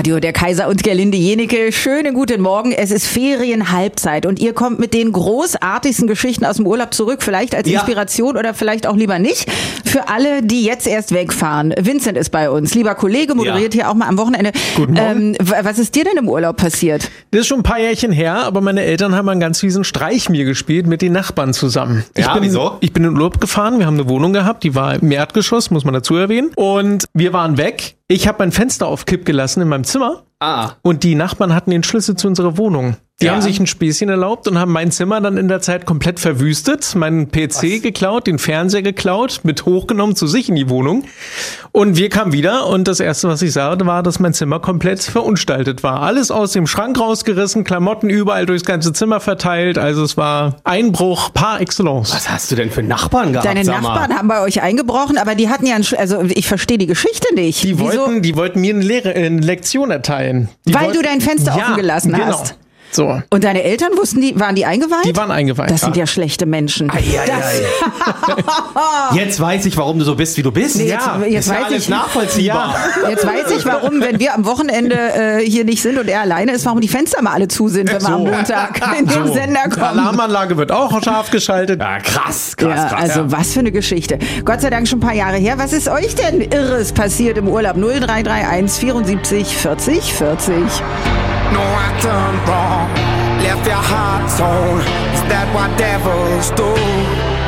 Radio, der Kaiser und Gerlinde Jenecke. Schönen guten Morgen. Es ist Ferienhalbzeit und ihr kommt mit den großartigsten Geschichten aus dem Urlaub zurück. Vielleicht als Inspiration oder vielleicht auch lieber nicht. Für alle, die jetzt erst wegfahren. Vincent ist bei uns. Lieber Kollege, moderiert hier auch mal am Wochenende. Guten Morgen. Was ist dir denn im Urlaub passiert? Das ist schon ein paar Jährchen her, aber meine Eltern haben einen ganz fiesen Streich mir gespielt mit den Nachbarn zusammen. Wieso? Ich bin in Urlaub gefahren, wir haben eine Wohnung gehabt, die war im Erdgeschoss, muss man dazu erwähnen. Und wir waren weg. Ich habe mein Fenster auf Kipp gelassen in meinem Zimmer. Und die Nachbarn hatten den Schlüssel zu unserer Wohnung. Die haben sich ein Späßchen erlaubt und haben mein Zimmer dann in der Zeit komplett verwüstet, meinen PC geklaut, den Fernseher geklaut, mit hochgenommen zu sich in die Wohnung. Und wir kamen wieder und das Erste, was ich sah, war, dass mein Zimmer komplett verunstaltet war. Alles aus dem Schrank rausgerissen, Klamotten überall durchs ganze Zimmer verteilt. Also es war Einbruch par excellence. Was hast du denn für Nachbarn gehabt? Deine Nachbarn haben bei euch eingebrochen, aber die hatten ja also ich verstehe die Geschichte nicht. Die wollten mir eine Lektion erteilen. Weil du dein Fenster offen gelassen hast. So. Und deine Eltern waren die eingeweiht? Die waren eingeweiht. Das sind ja schlechte Menschen. Jetzt weiß ich, warum du so bist, wie du bist. Nee, jetzt weiß alles ich nachvollziehbar. Jetzt weiß ich, warum, wenn wir am Wochenende hier nicht sind und er alleine ist, warum die Fenster mal alle zu sind, wenn wir am Montag in den Sender Die kommen. Alarmanlage wird auch scharf geschaltet. Ja, krass. Also was für eine Geschichte. Gott sei Dank schon ein paar Jahre her. Was ist euch denn Irres passiert im Urlaub? 0331 74 40 40. No, I turned wrong, left your heart torn. Is that what devils do?